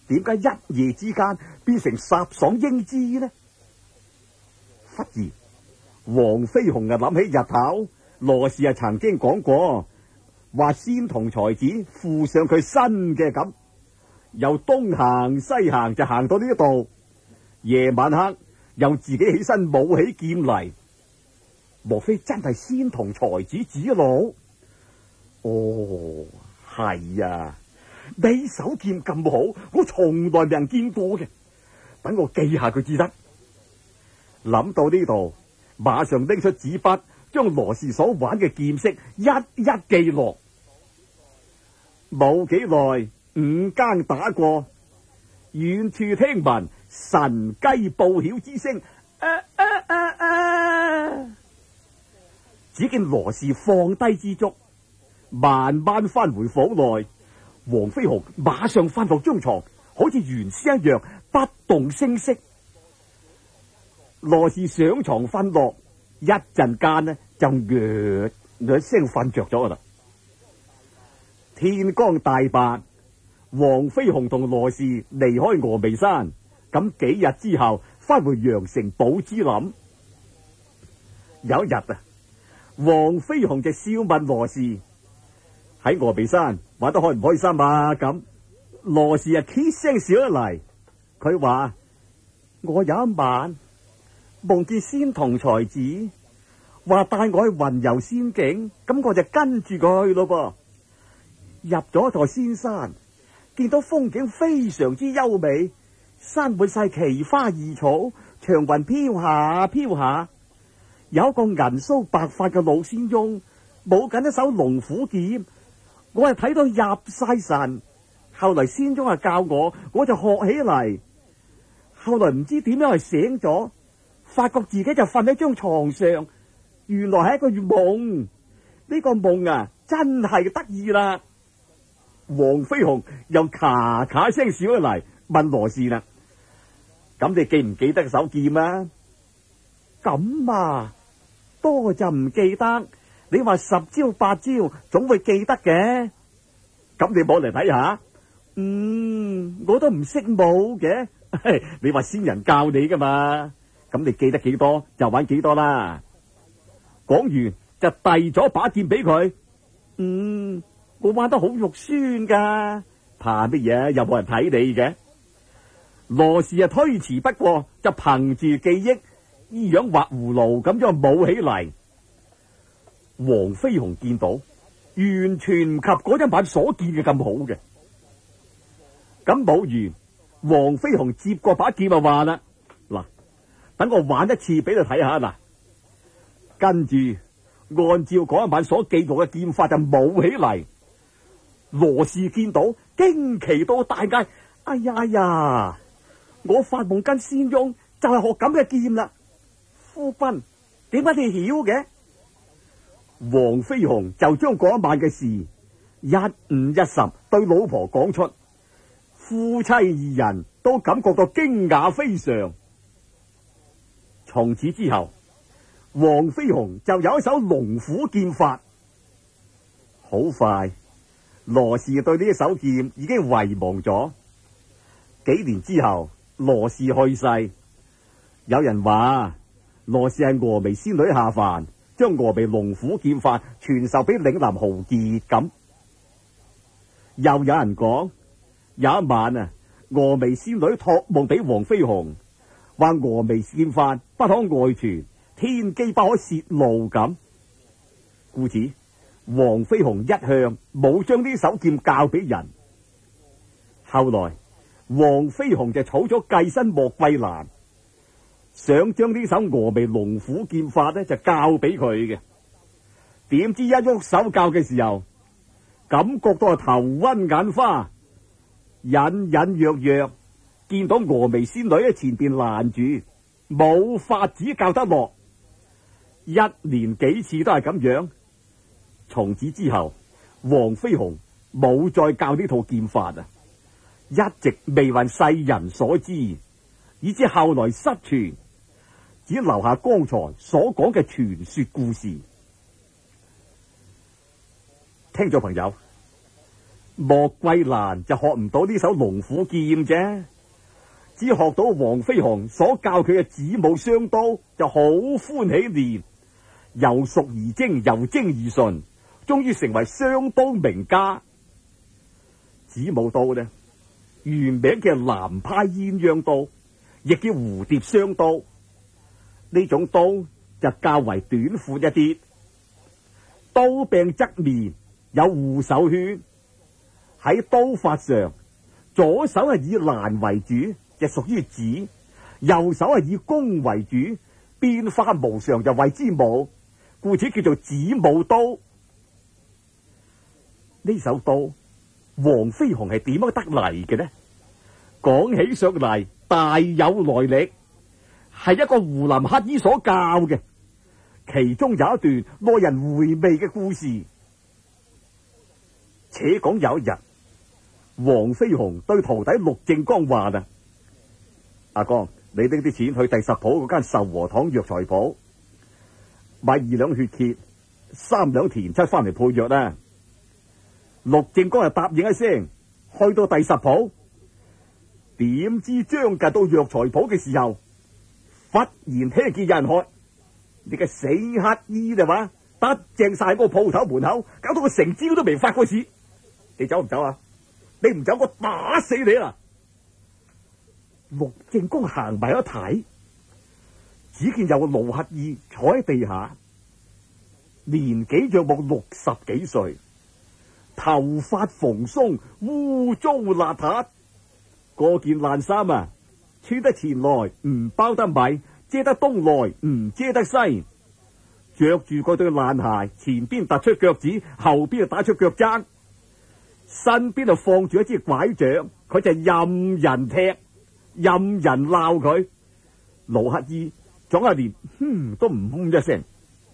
點解一夜之間變成颯爽英姿呢？忽然，黃飛鴻啊諗起日頭羅氏啊曾經講過，話先同才子附上佢新嘅咁，由東行西行就行到呢度，夜晚黑又自己起身舞起劍嚟，莫非真係先同才子指路？哦，係啊，呢手劍咁好，我從來未人見過嘅，等我記下佢至得。諗到呢度，馬上拎出紙筆，將羅氏所玩嘅劍式一一記落。冇幾耐，五更打過，遠處聽聞神雞報曉之聲，只見羅氏放低支竹，慢慢翻回房內。黃飛鴻馬上翻落張床，好似原先一樣不動聲色。羅氏上床瞓落，一陣間呢就一聲瞓着咗啦。天光大白，黃飛鴻同羅氏離開峨眉山，咁幾日之後翻回陽城寶芝林。有一日啊，黃飛鴻就笑問羅氏喺峨眉山玩得開唔開心啊？咁羅氏啊，két聲笑咗嚟，佢話：我有一晚夢見仙童才子，話帶我去雲遊仙境，咁我就跟住佢去咯噃。入咗座仙山，見到風景非常之優美，山滿晒奇花異草，長雲飄下飄下，有一個銀鬚白髮嘅老仙翁舞緊一手龍虎劍，我係睇到入晒神。後來仙翁啊教我，我就學起嚟。後來唔知點樣係醒咗，發覺自己就瞓喺張床上，原來係一個夢。呢個夢啊，真係得意啦！黃飛鴻又咔咔聲笑咗嚟，問羅氏啦：咁你記唔記得手劍啊？咁啊，多就唔記得。你話10招8招，總會記得嘅。咁你摸嚟睇下。我都唔識舞嘅。你話仙人教你噶嘛？咁你記得幾多就玩幾多啦。講完就遞咗把劍俾佢。我玩得好肉酸噶，怕乜嘢？又冇人睇你嘅。羅氏啊推辭不過，就憑住記憶，依樣畫葫蘆咁樣舞起嚟。黃飛鴻見到，完全唔及嗰一晚所見嘅咁好嘅。咁舞完，黃飛鴻接過把劍就話啦：嗱，等我玩一次俾你睇下嗱。跟住按照嗰一晚所記錄嘅劍法就舞起嚟。羅氏見到，驚奇到大嗌：哎呀哎呀！我發夢跟仙翁就係學咁嘅劍啦。夫君，點解你曉嘅？黃飛鴻就將嗰一晚嘅事一五一十對老婆講出，夫妻二人都感覺到驚訝非常。從此之後，黃飛鴻就有一手龍虎劍法。好快，羅氏對呢一手劍已經遺忘咗。幾年之後，羅氏去世，有人話羅氏係峨眉仙女下凡，將峨眉龍虎劍法傳授俾嶺南豪傑咁。又有人講，有一晚啊，峨眉仙女託夢俾黃飛鴻，話峨眉劍法不可外傳，天機不可泄露咁。故此，黃飛鴻一向冇將呢手劍教俾人。後來黃飛鴻就儲咗計身莫桂蘭，想將呢手峨眉龍虎劍法呢就教俾佢嘅。點知一喐手教嘅時候，感覺到係頭暈眼花，隱隱約約見到峨眉仙女喺前邊攔住，冇法子教得落。一連幾次都係咁樣。從此之後，黃飛鴻冇再教呢套劍法啊，一直未為世人所知，以至後來失傳，只留下剛才所講嘅傳說故事。聽眾朋友， 莫桂蘭就學唔到呢手龍虎劍啫，只學到黃飛鴻所教佢嘅子母雙刀，就好歡喜練，由熟而精，由精而純，終於成為雙刀名家。子母刀呢，原名叫南派鴛鴦刀，亦叫蝴蝶雙刀。呢種刀就較為短闊一啲，刀柄側面有護手圈。喺刀法上，左手係以蘭為主，就屬於子；右手係以弓為主，變化無常，就謂之母，故此叫做子母刀。呢手刀，黃飛鴻係點樣得嚟嘅呢？講起上嚟大有來歷，係一個湖南乞兒所教嘅，其中有一段耐人回味嘅故事。且講有一日，黃飛鴻對徒弟陸正剛話啦：阿剛，你拎啲錢去第10鋪嗰間壽和堂藥材鋪，買2兩血蠍、3兩田七翻嚟配藥啦。陸正剛就答應一聲，去到第10鋪，點知將近到藥材鋪嘅時候，忽然聽見有人喝：你個死乞衣啦嘛，得正晒嗰個鋪頭門口，搞到個成朝都未發過市，你走唔走啊？你唔走，我打死你啦！陸正剛行埋一睇，只見有個老乞衣坐喺地下，年紀約莫60幾歲，頭髮蓬鬆，污糟邋遢，嗰件爛衫啊，穿得前來唔包得米，遮得東來唔遮得西，着住嗰對爛鞋，前邊突出腳趾，後邊就打出腳踭。身邊就放住一支拐杖，佢就任人踢，任人鬧佢。老乞衣總係連都唔一聲。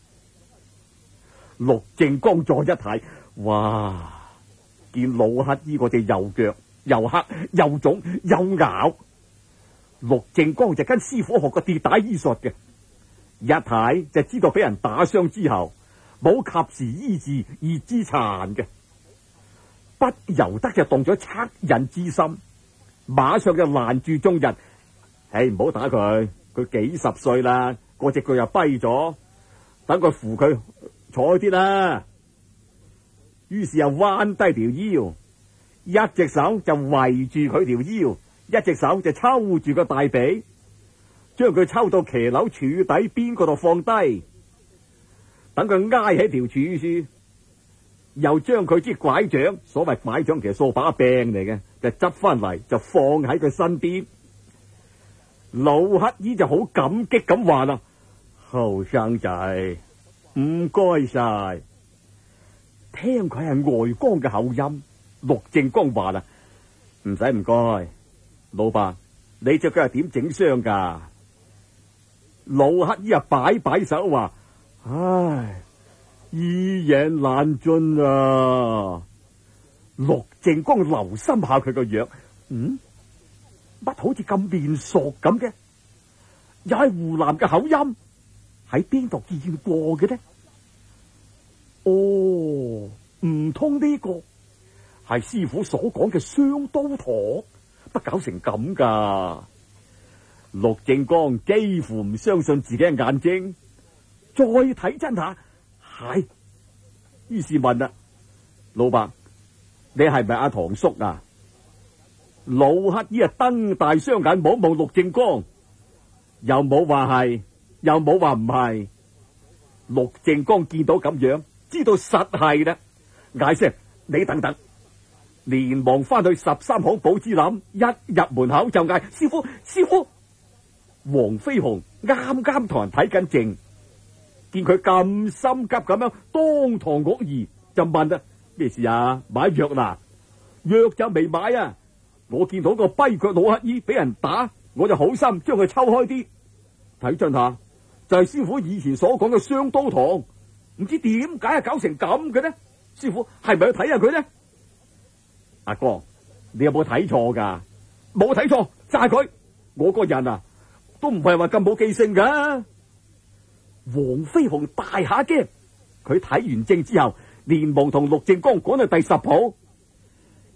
陸正剛再一睇，哇！見老乞衣嗰隻右腳又黑又腫又咬。陸正剛就跟師傅學個跌打醫術嘅，一睇就知道俾人打傷之後冇及時醫治而致殘嘅。不由得就動咗惻隱之心，馬上就攔住眾人：唔好打佢，佢幾十歲啦，嗰隻腳又跛咗，等佢扶佢坐啲啦。於是又彎低條腰，一隻手就圍住佢條腰，一隻手就抽住個大髀，將佢抽到騎樓柱底邊嗰度放低，等佢挨喺條柱處。又將佢支拐杖，所謂拐杖其實掃把柄嚟嘅，就執翻嚟就放喺佢身邊。老乞衣就好感激咁話啦：後生仔，唔該晒。聽佢係外江嘅口音，陸正剛話啦：唔使唔該，老伯，你隻腳係點整傷噶？老乞衣啊擺擺手話：唉，醫人難盡啊！陸正剛留心下佢個樣，乜好似咁面熟咁嘅？又係湖南嘅口音，喺邊度見過嘅呢？哦，唔通呢個係師傅所講嘅雙刀堂？不搞成咁噶？陸正剛幾乎唔相信自己嘅眼睛，再睇真下。係，於是問啦：老伯，你係咪阿唐叔啊？老乞衣啊，瞪大雙眼望望陸正剛，又冇話係，又冇話唔係。陸正剛見到咁樣，知道實係啦，嗌聲：你等等！連忙翻去13行寶芝林，一入門口就嗌：師傅，師傅！黃飛鴻啱啱同人睇緊症。見佢咁心急咁樣當堂愕然，就問啦：咩事啊？買藥啦？藥就未買啊！我見到個跛腳老乞衣俾人打，我就好心將佢抽開啲，睇真下就係師傅以前所講嘅雙刀堂，唔知點解係搞成咁嘅呢？師傅係咪去睇下佢呢？阿哥，你有冇睇錯噶？冇睇錯，就係佢。我個人啊，都唔係話咁冇記性噶。黃飛鴻大下驚，佢睇完症之後，連忙同陸正剛趕去第10鋪。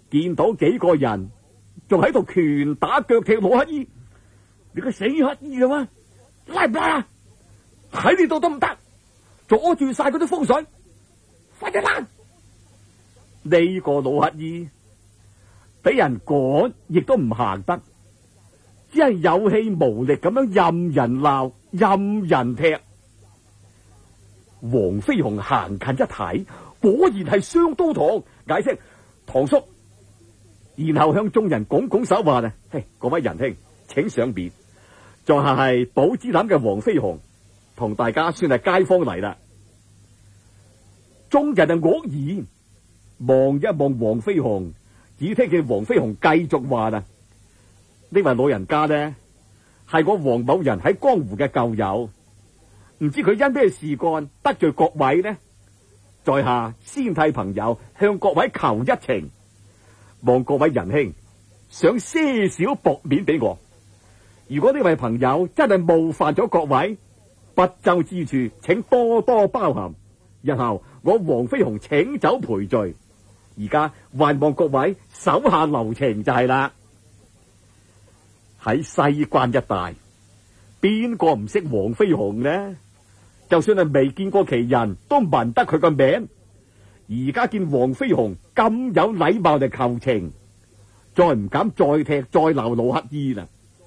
見到幾個人仲喺度拳打腳踢老乞衣，你個死乞衣啊嘛，拉唔拉啊？喺呢度都唔得，阻住晒嗰啲風水，快啲拉！呢個老乞衣俾人趕，亦都唔行得，只係有氣無力咁樣任人鬧，任人踢。黃飛鴻行近一睇，果然係雙刀堂，嗌聲堂叔，然後向眾人拱拱手話啊，嘿，各位仁兄，請上邊。在下係寶芝林嘅黃飛鴻，同大家算係街坊嚟啦。眾人啊愕然，望一望黃飛鴻，只聽見黃飛鴻繼續話啊，呢位老人家呢，係我黃某人喺江湖嘅舊友，唔知佢因咩事幹得罪各位呢？在下先替朋友向各位求一情，望各位仁兄想些少薄面俾我。如果呢位朋友真係冒犯咗各位，不周之處，請多多包涵。日後我黃飛鴻請走賠罪。而家還望各位手下留情就係啦。喺西關一帶，邊個唔識黃飛鴻呢？就算係未見過其人，都聞得佢個名。而家見黃飛鴻咁有禮貌嚟求情，再唔敢再踢再鬧老乞衣啦。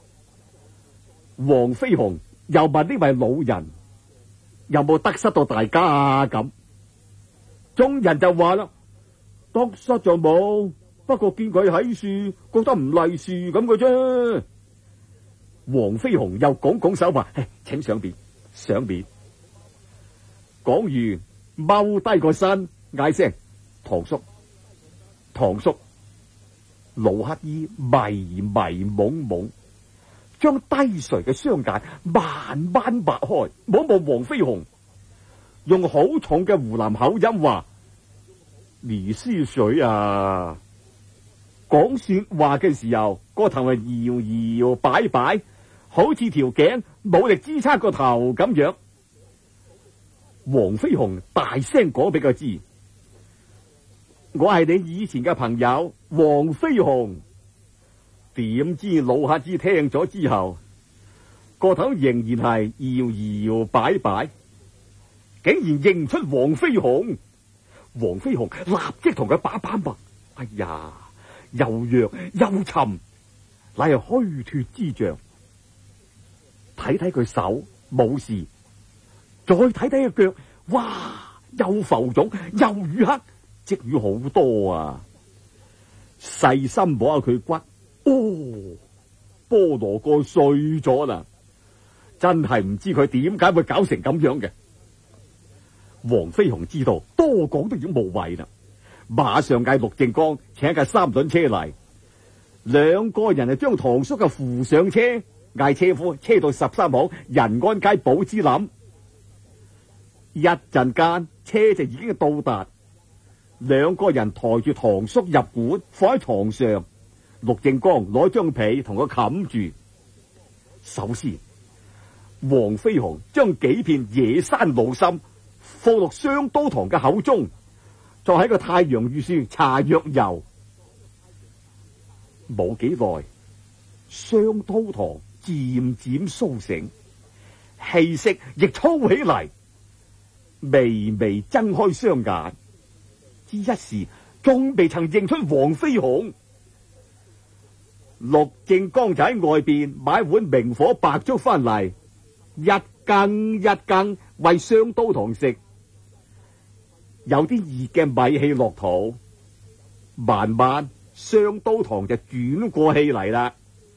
黃飛鴻又問呢位老人有冇得失到大家啊？咁眾人就話啦，得失就冇，不過見佢喺樹，覺得唔利是咁嘅啫。黃飛鴻又拱拱手話，請上邊，上邊。講完踎低個身，嗌聲堂叔，堂叔。老乞衣迷迷懵懵，將低垂嘅雙頰慢慢擘開，望望黃飛鴻，用好重嘅湖南口音話：你是誰啊？講說話嘅時候，個頭係搖搖擺擺，好似條頸冇力支撐個頭咁樣。黃飛鴻大聲講俾佢知：我係你以前嘅朋友黃飛鴻。點知老乞衣聽咗之後，個頭仍然係搖搖擺擺，竟然認出黃飛鴻。黃飛鴻立即同佢把脈，哎呀，又弱又沉，乃係虛脫之象。睇睇佢手冇事，再睇睇佢腳，哇，又浮腫又瘀黑，積瘀好多啊！細心摸下佢骨，菠蘿蓋碎咗啦！真係唔知佢點解會搞成咁樣嘅。黃飛鴻知道多講都已經無謂啦，馬上嗌陸正剛請一架三輪車嚟，兩個人就將堂叔嘅扶上車，嗌車夫車到13號仁安街寶芝林。一陣間車就已經到達，兩個人抬住堂叔入館，放喺床上。陸正剛攞張被同佢冚住。首先，黃飛鴻將幾片野山老參放落雙刀堂嘅口中，再喺個太陽穴處搽藥油。冇幾耐，雙刀堂漸漸蘇醒，氣息亦粗起嚟，微微睜開雙眼，之一時仲未曾認出黃飛鴻。陸正剛就喺外邊買碗明火白粥翻嚟，一羹一羹為雙刀堂食，有啲熱嘅米氣落肚，慢慢雙刀堂就轉過氣嚟啦。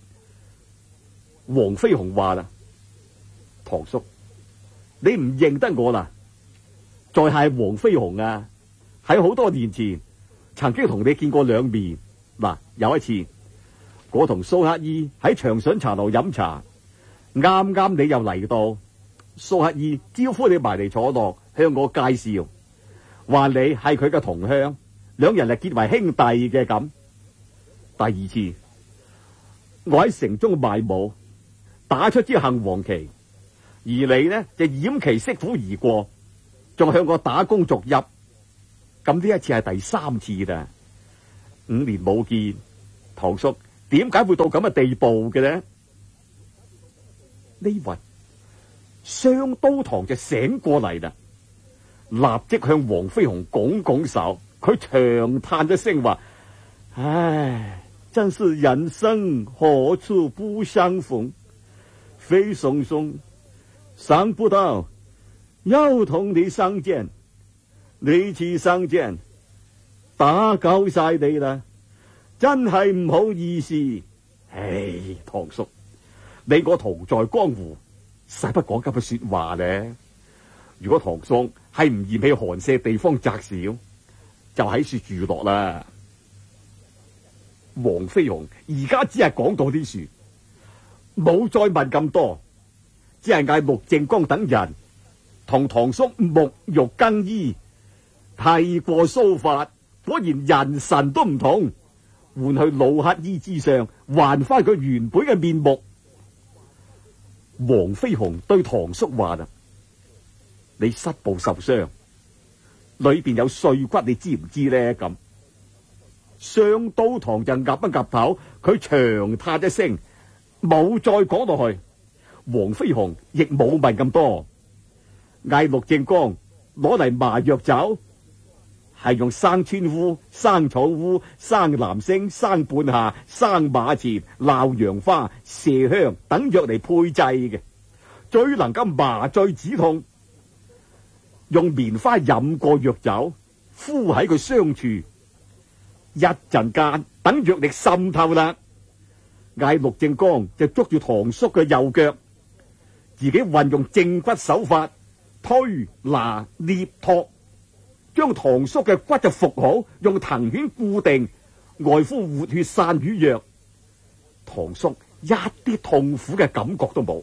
黃飛鴻話啦：堂叔，你唔認得我啦？在下黃飛鴻啊，喺好多年前曾經同你見過兩面。嗱，有一次我同蘇乞衣喺長筍茶樓飲茶，啱啱你又嚟到，蘇乞衣招呼你埋嚟坐落，向我介紹，話你係佢嘅同鄉，兩人係結為兄弟嘅咁。第二次我喺城中賣武，打出支杏黃旗，而你呢就掩旗息虎而過，仲向我打躬續入。咁呢一次係第三次啦。 5年冇見，堂叔點解會到咁嘅地步嘅呢？呢位雙刀堂就醒過嚟啦，立即向黃飛鴻拱拱手，佢長嘆咗聲話：唉，真是人生何處不相逢，飛送送，想不到又同你相見，呢次相見打攪晒你啦，真係唔好意思。唉，堂叔，你個徒在江湖，使不講咁嘅說話呢？如果堂叔係唔嫌棄寒舍地方窄小，就喺處住落啦。黃飛鴻而家只係講到啲樹，冇再問咁多，只係嗌陸正光等人同堂叔沐浴更衣，剃過鬚髮，果然人神都唔同，換去老乞衣之上，還翻佢原本嘅面目。黃飛鴻對堂叔話啦：你膝部受傷，裏邊有碎骨，你知唔知呢？咁雙刀堂就岌一岌頭，佢長嘆一聲，冇再講落去。黃飛鴻亦冇問咁多，嗌陸正光攞嚟麻藥酒，係用生川烏、生草烏、生南星、生半夏、生馬錢、鬧陽花、麝香等藥嚟配製嘅，最能夠麻醉止痛。用棉花飲過藥酒，敷喺佢傷處，一陣間等藥力滲透啦，嗌陸正光就捉住堂叔嘅右腳，自己運用正骨手法推拿捏托，將堂叔嘅骨就服好，用藤圈固定，外敷活血散瘀藥，堂叔一啲痛苦嘅感覺都冇。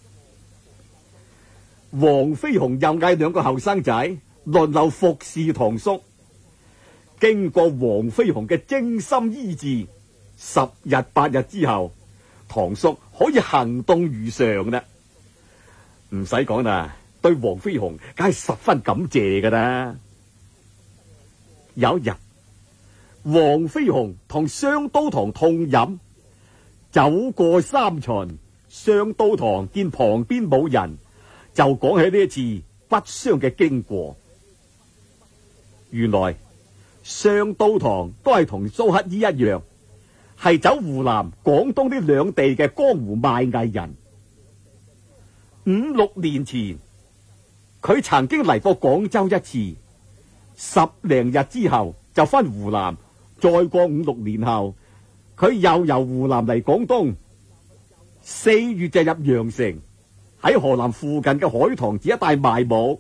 黃飛鴻又嗌兩個後生仔輪流服侍堂叔，經過黃飛鴻嘅精心醫治，10日8日之後，堂叔可以行動如常啦。唔使講啦，對黃飛鴻梗係十分感謝噶啦。有一日，黃飛鴻同雙刀堂痛飲，酒過3巡，雙刀堂見旁邊冇人，就講起呢一次骨傷嘅經過。原來雙刀堂都係同蘇乞衣一樣，係走湖南、廣東呢兩地嘅江湖賣藝人。5、6年前，佢曾經嚟過廣州一次，10零日之後就翻湖南，再過5、6年後，佢又由湖南嚟廣東，4月就入陽城，喺河南附近嘅海棠寺一帶賣武。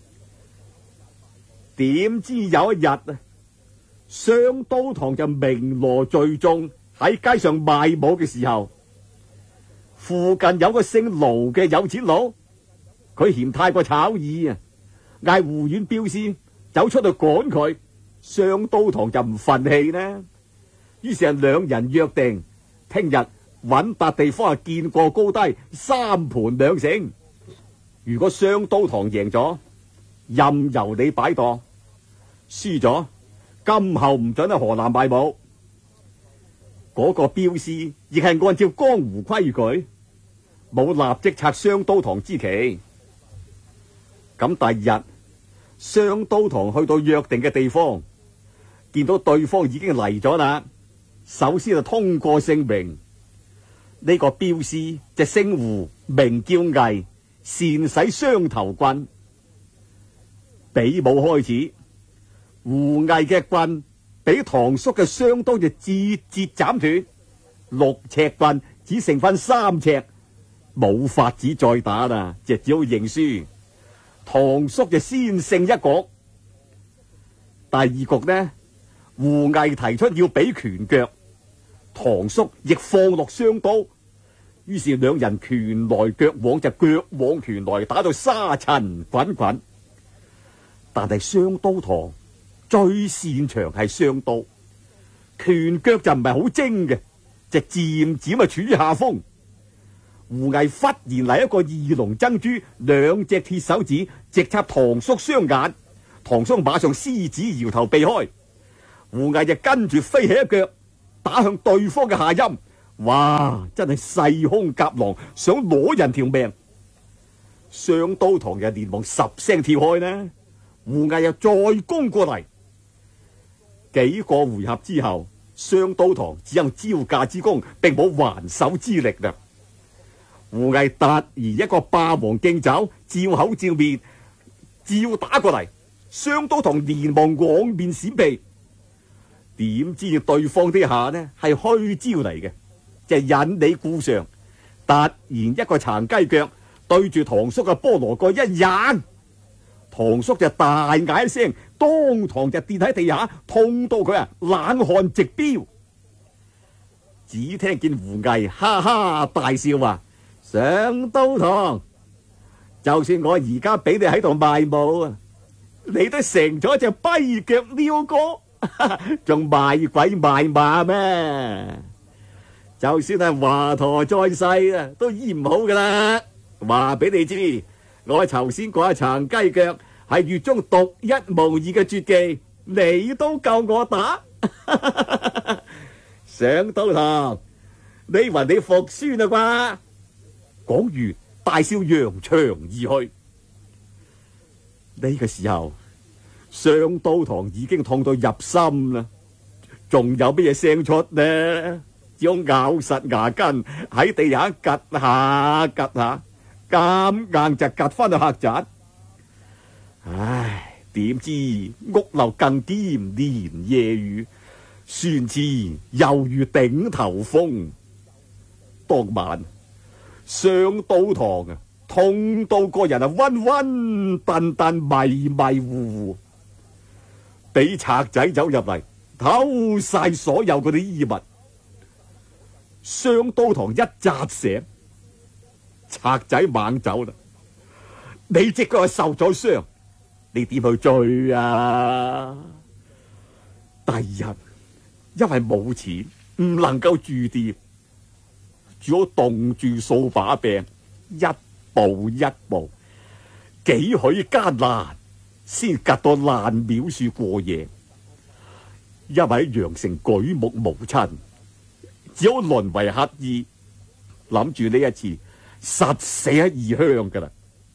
點知有一日啊，雙刀堂就鳴鑼聚眾喺街上賣武嘅時候，附近有個姓盧嘅有錢佬，佢嫌太過吵耳啊，嗌護院鏢師走出去趕佢，雙刀堂就唔忿氣呢。於是係兩人約定，聽日搵笪地方啊，見過高低，3盤2勝。如果雙刀堂贏咗，任由你擺檔；輸咗，今後唔准喺河南賣武。嗰個鏢師亦係按照江湖規矩，冇立即拆雙刀堂之旗。咁第二日，雙刀堂去到約定嘅地方，見到對方已經嚟咗啦。首先就通過姓名，呢個鏢師就姓胡，名叫魏，善使雙頭棍。比武開始，胡魏嘅棍俾堂叔嘅雙刀就節節斬斷，6尺棍只剩翻3尺，冇法子再打啦，就只好認輸。堂叔就先勝一局。第二局呢，胡魏提出要比拳腳，堂叔亦放落雙刀，於是兩人拳來腳往，就腳往拳來，打到沙塵滾滾。但係雙刀堂最擅長係雙刀，拳腳就唔係好精嘅，就漸漸處於下風。胡魏忽然嚟一個二龍爭珠，2隻鐵手指直插堂叔雙眼，堂叔馬上獅子搖頭避開。 胡毅就跟住飛起一腳，打向對方嘅下陰。哇！真係勢凶夾狼，想攞人條命。雙刀堂又連忙10聲跳開呢，胡毅又再攻過嚟。幾個回合之後，雙刀堂只有招架之功，並冇還手之力啦。胡毅突然一個霸王競走，照口照面，照打過嚟。雙刀堂連忙往面閃避，點知對方啲下呢係虛招嚟嘅，就引你顧上。突然一個殘雞腳對住唐叔嘅菠蘿蓋一引，唐叔就大嗌一聲，當堂就跌喺地下，痛到佢冷汗直飆。只聽見胡毅哈哈大笑話：上刀堂，就算我而家俾你喺度賣武啊，你都成咗隻跛腳鷯哥，仲賣鬼賣馬咩？就算係華佗在世啊，都醫唔好噶啦。話俾你知，我頭先嗰一殘雞腳係粵中獨一無二嘅絕技，你都夠我打。上刀堂，你以為你服輸啦啩？講完大笑揚長而去。呢個時候，雙刀堂已經痛到入心啦，仲有乜嘢聲出呢？只好咬實牙根喺地下趷下趷下，咁硬就趷翻去客棧。唉，點知屋漏更兼連夜雨，旋刺猶如頂頭風。當晚雙刀堂痛到個人暈暈沌沌迷迷糊糊，俾賊仔走入嚟偷晒所有嗰啲衣物。雙刀堂一扎醒，賊仔猛走啦！你隻腳係受咗傷，你點去追啊？第二日因為冇錢，唔能夠住店，只好凍住掃把柄，一步一步，幾許艱難，先隔到爛廟樹過夜。因為喺陽城舉目無親，只好淪為乞兒，諗住呢一次實死喺異鄉噶啦。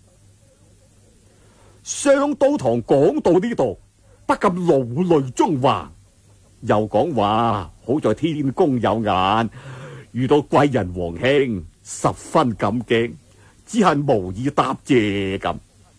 雙刀堂講到呢度，不禁老淚縱橫，又講話好在天公有眼，遇到貴人皇兄，十分感激，只恨無以答謝咁。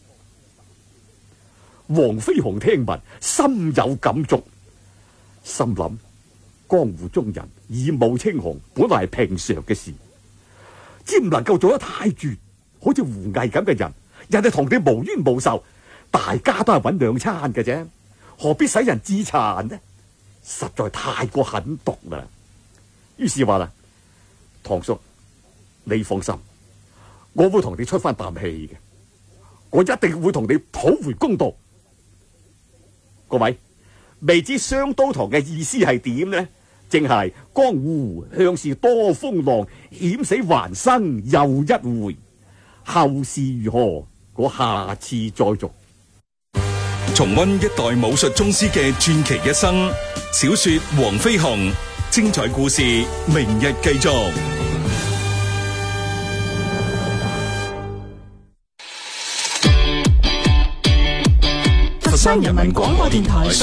黃飛鴻聽聞，深有感觸，心諗江湖中人以武稱雄，本來係平常嘅事，只唔能夠做得太絕。好似胡毅咁嘅人，人哋同你無冤無仇，大家都係搵兩餐嘅啫，何必使人自殘呢？實在太過狠毒啦。於是話啦，唐叔，你放心，我會同你出翻啖氣嘅，我一定會同你討回公道。各位，未知雙刀堂嘅意思係點呢？正係江湖向是多風浪，險死還生又一回。後事如何，我下次再續。 重溫一代武術宗師嘅傳奇一生，小說《黃飛鴻》，精彩故事明日繼續。 佛山人民廣播電台